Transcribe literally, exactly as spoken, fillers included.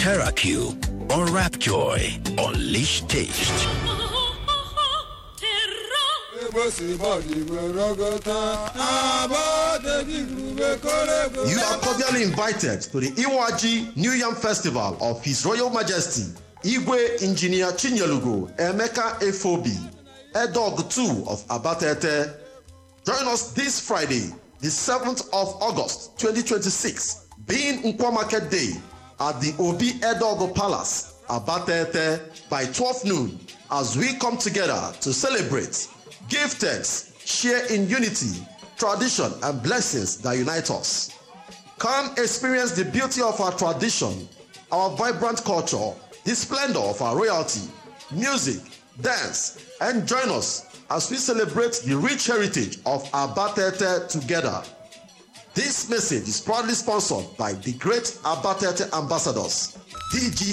TerraQ or Rapjoy. Unleash taste. You are cordially invited to the Iwaji New Yam Festival of His Royal Majesty Igwe Engineer Chinyelugo Emeka Efobi, Edog two of Abatete. Join us this Friday, the seventh of August twenty twenty-six, being Nkwa Market Day at the Obi Edog Palace, Abatete, by twelve noon, as we come together to celebrate, give thanks, share in unity, tradition, and blessings that unite us. Come experience the beauty of our tradition, our vibrant culture, the splendor of our royalty, music, dance, and join us as we celebrate the rich heritage of Abatete together. This message is proudly sponsored by the great Abatete ambassadors, D G